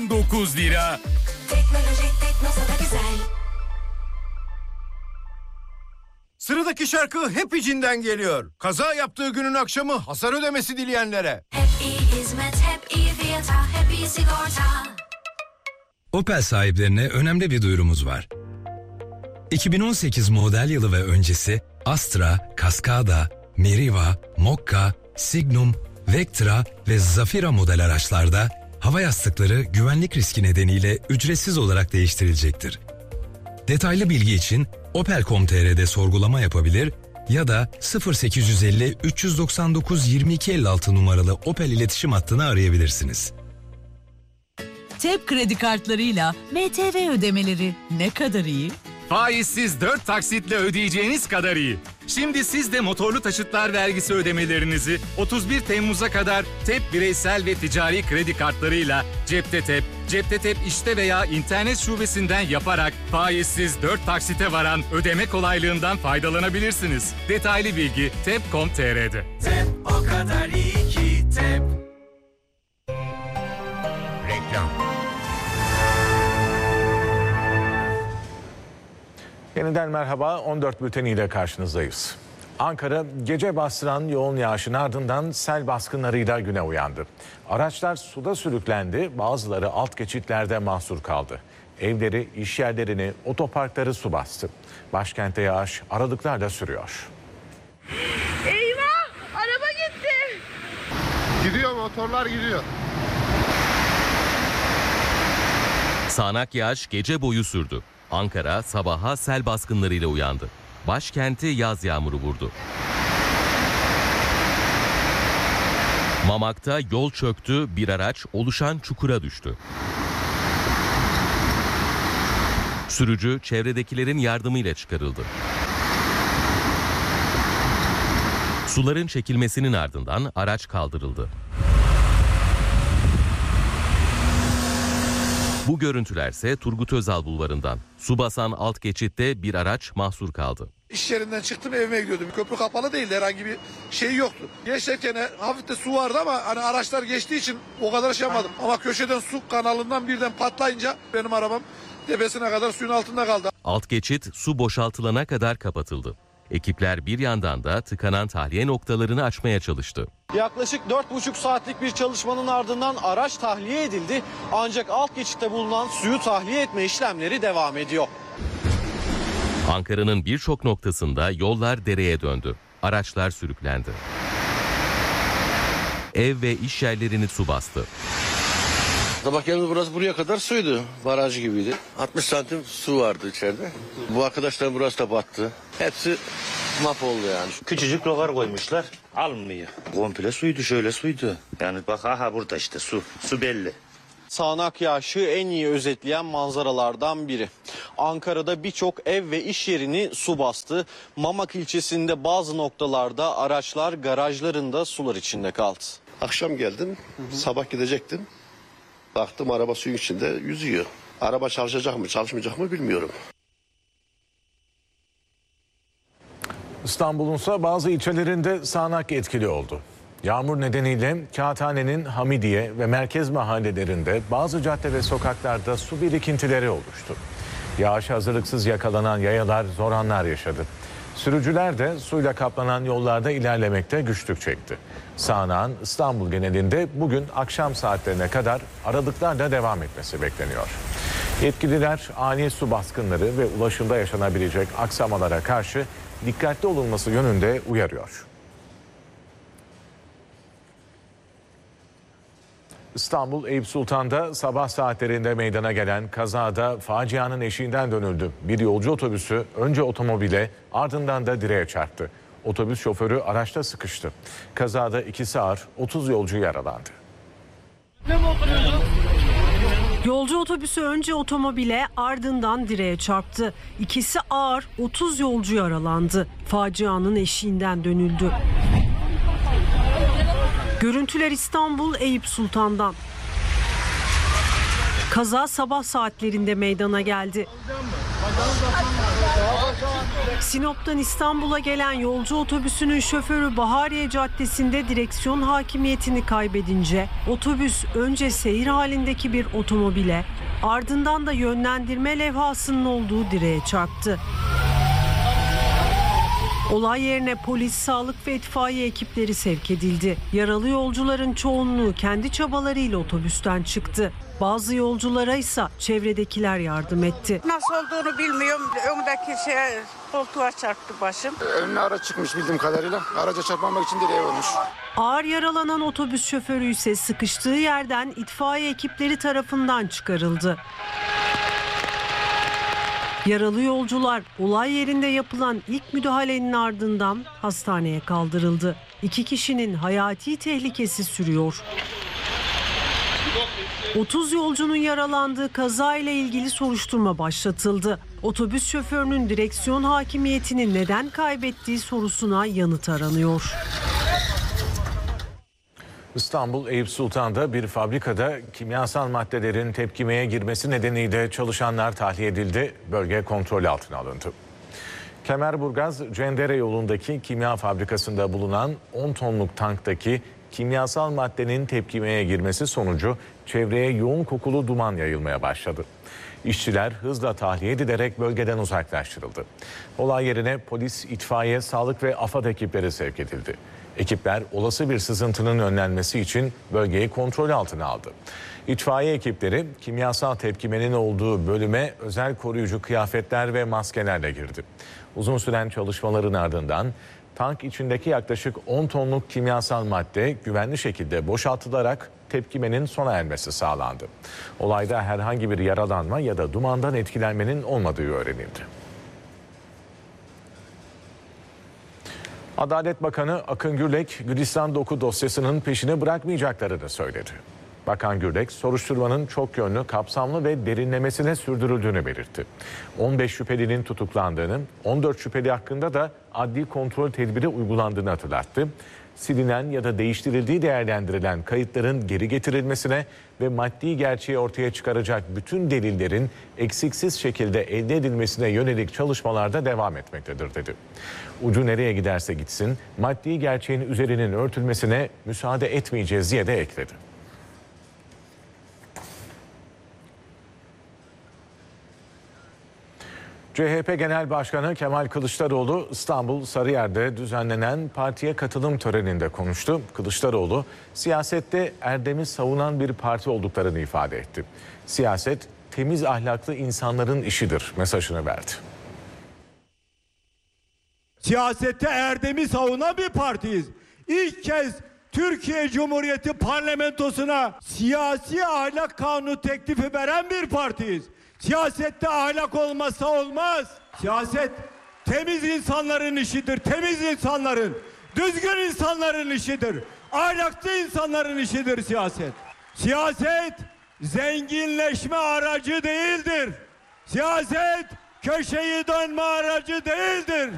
99 lira. Teknolojik Teknosa'da güzel. Sıradaki şarkı hep içinden geliyor. Kaza yaptığı günün akşamı hasar ödemesi dileyenlere. Hep iyi hizmet, hep iyi fiyata, hep iyi sigorta. Opel sahiplerine önemli bir duyurumuz var. 2018 model yılı ve öncesi Astra, Cascada, Meriva, Mokka, Signum, Vectra ve Zafira model araçlarda hava yastıkları güvenlik riski nedeniyle ücretsiz olarak değiştirilecektir. Detaylı bilgi için opel.com.tr'de sorgulama yapabilir ya da 0850 399 2256 numaralı Opel iletişim hattını arayabilirsiniz. TEP kredi kartlarıyla MTV ödemeleri ne kadar iyi? Faizsiz 4 taksitle ödeyeceğiniz kadar iyi. Şimdi siz de motorlu taşıtlar vergisi ödemelerinizi 31 Temmuz'a kadar TEP bireysel ve ticari kredi kartlarıyla Cepte TEP işte veya internet şubesinden yaparak faizsiz 4 taksite varan ödeme kolaylığından faydalanabilirsiniz. Detaylı bilgi tep.com.tr'de. TEP o kadar iyi ki TEP. Reklam. Yeniden merhaba, 14 bülteniyle karşınızdayız. Ankara gece bastıran yoğun yağışın ardından sel baskınlarıyla güne uyandı. Araçlar suda sürüklendi, bazıları alt geçitlerde mahsur kaldı. Evleri, iş yerlerini, otoparkları su bastı. Başkentte yağış aralıklarla sürüyor. Eyvah! Araba gitti. Gidiyor, motorlar gidiyor. Sağanak yağış gece boyu sürdü. Ankara sabaha sel baskınlarıyla uyandı. Başkenti yaz yağmuru vurdu. Mamak'ta yol çöktü, bir araç oluşan çukura düştü. Sürücü çevredekilerin yardımıyla çıkarıldı. Suların çekilmesinin ardından araç kaldırıldı. Bu görüntülerse Turgut Özal Bulvarı'ndan. Su basan alt geçitte bir araç mahsur kaldı. İş yerinden çıktım, evime gidiyordum. Köprü kapalı değildi, herhangi bir şey yoktu. Geçerken hafif de su vardı ama hani araçlar geçtiği için o kadar şey yapmadım. Ama köşeden su kanalından birden patlayınca benim arabam tepesine kadar suyun altında kaldı. Alt geçit su boşaltılana kadar kapatıldı. Ekipler bir yandan da tıkanan tahliye noktalarını açmaya çalıştı. Yaklaşık 4,5 saatlik bir çalışmanın ardından araç tahliye edildi. Ancak alt geçitte bulunan suyu tahliye etme işlemleri devam ediyor. Ankara'nın birçok noktasında yollar dereye döndü. Araçlar sürüklendi. Ev ve iş yerlerini su bastı. Sabah geldiğimde burası buraya kadar suydu. Baraj gibiydi. 60 santim su vardı içeride. Bu arkadaşlar burası da battı. Hepsi mahvoldu yani. Küçücük rogar koymuşlar. Almıyor. Komple suydu, şöyle suydu. Yani bak aha burada işte su. Su belli. Sağanak yağışı en iyi özetleyen manzaralardan biri. Ankara'da birçok ev ve iş yerini su bastı. Mamak ilçesinde bazı noktalarda araçlar garajlarında sular içinde kaldı. Akşam geldim, sabah gidecektim. Baktım araba suyun içinde yüzüyor. Araba çalışacak mı çalışmayacak mı bilmiyorum. İstanbul'un ise bazı ilçelerinde sağanak etkili oldu. Yağmur nedeniyle Kağıthane'nin Hamidiye ve merkez mahallelerinde bazı cadde ve sokaklarda su birikintileri oluştu. Yağışa hazırlıksız yakalanan yayalar zor anlar yaşadı. Sürücüler de suyla kaplanan yollarda ilerlemekte güçlük çekti. Sağanağın İstanbul genelinde bugün akşam saatlerine kadar aralıklarla devam etmesi bekleniyor. Yetkililer ani su baskınları ve ulaşımda yaşanabilecek aksamalara karşı dikkatli olunması yönünde uyarıyor. İstanbul Eyüp Sultan'da sabah saatlerinde meydana gelen kazada facianın eşiğinden dönüldü. Bir yolcu otobüsü önce otomobile ardından da direğe çarptı. Otobüs şoförü araçta sıkıştı. Kazada 2'si ağır, 30 yolcu yaralandı. Yolcu otobüsü önce otomobile ardından direğe çarptı. 2'si ağır, 30 yolcu yaralandı. Facianın eşiğinden dönüldü. Görüntüler İstanbul Eyüp Sultan'dan. Kaza sabah saatlerinde meydana geldi. Sinop'tan İstanbul'a gelen yolcu otobüsünün şoförü Bahariye Caddesi'nde direksiyon hakimiyetini kaybedince otobüs önce seyir halindeki bir otomobile, ardından da yönlendirme levhasının olduğu direğe çarptı. Olay yerine polis, sağlık ve itfaiye ekipleri sevk edildi. Yaralı yolcuların çoğunluğu kendi çabalarıyla otobüsten çıktı. Bazı yolculara ise çevredekiler yardım etti. Nasıl olduğunu bilmiyorum. Öndeki koltuğa çarptı başım. Önüne araç çıkmış bildiğim kadarıyla. Araca çarpmamak için direğe vurmuş. Ağır yaralanan otobüs şoförü ise sıkıştığı yerden itfaiye ekipleri tarafından çıkarıldı. Yaralı yolcular olay yerinde yapılan ilk müdahalenin ardından hastaneye kaldırıldı. 2 kişinin hayati tehlikesi sürüyor. 30 yolcunun yaralandığı kaza ile ilgili soruşturma başlatıldı. Otobüs şoförünün direksiyon hakimiyetini neden kaybettiği sorusuna yanıt aranıyor. İstanbul Eyüp Sultan'da bir fabrikada kimyasal maddelerin tepkimeye girmesi nedeniyle çalışanlar tahliye edildi, bölge kontrol altına alındı. Kemerburgaz Cendere yolundaki kimya fabrikasında bulunan 10 tonluk tanktaki kimyasal maddenin tepkimeye girmesi sonucu çevreye yoğun kokulu duman yayılmaya başladı. İşçiler hızla tahliye edilerek bölgeden uzaklaştırıldı. Olay yerine polis, itfaiye, sağlık ve AFAD ekipleri sevk edildi. Ekipler olası bir sızıntının önlenmesi için bölgeyi kontrol altına aldı. İtfaiye ekipleri kimyasal tepkimenin olduğu bölüme özel koruyucu kıyafetler ve maskelerle girdi. Uzun süren çalışmaların ardından tank içindeki yaklaşık 10 tonluk kimyasal madde güvenli şekilde boşaltılarak tepkimenin sona ermesi sağlandı. Olayda herhangi bir yaralanma ya da dumandan etkilenmenin olmadığı öğrenildi. Adalet Bakanı Akın Gürlek, Gülistan Doku dosyasının peşini bırakmayacaklarını söyledi. Bakan Gürlek, soruşturmanın çok yönlü, kapsamlı ve derinlemesine sürdürüldüğünü belirtti. 15 şüphelinin tutuklandığını, 14 şüpheli hakkında da adli kontrol tedbiri uygulandığını hatırlattı. Silinen ya da değiştirildiği değerlendirilen kayıtların geri getirilmesine ve maddi gerçeği ortaya çıkaracak bütün delillerin eksiksiz şekilde elde edilmesine yönelik çalışmalarda devam etmektedir dedi. Ucu nereye giderse gitsin maddi gerçeğin üzerinin örtülmesine müsaade etmeyeceğiz diye de ekledi. CHP Genel Başkanı Kemal Kılıçdaroğlu İstanbul Sarıyer'de düzenlenen partiye katılım töreninde konuştu. Kılıçdaroğlu siyasette erdemi savunan bir parti olduklarını ifade etti. Siyaset temiz ahlaklı insanların işidir mesajını verdi. Siyasette erdemi savunan bir partiyiz. İlk kez Türkiye Cumhuriyeti Parlamentosu'na siyasi ahlak kanunu teklifi veren bir partiyiz. Siyasette ahlak olmazsa olmaz. Siyaset temiz insanların işidir. Temiz insanların, düzgün insanların işidir. Ahlaklı insanların işidir siyaset. Siyaset zenginleşme aracı değildir. Siyaset köşeyi dönme aracı değildir.